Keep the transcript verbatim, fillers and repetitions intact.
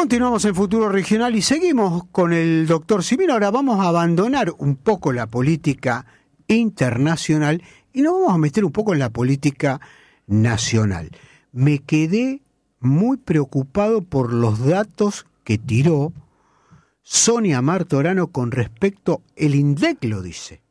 Continuamos en Futuro Regional y seguimos con el doctor Simino. Ahora vamos a abandonar un poco la política internacional y nos vamos a meter un poco en la política nacional. Me quedé muy preocupado por los datos que tiró Sonia Martorano con respecto, el INDEC lo dice,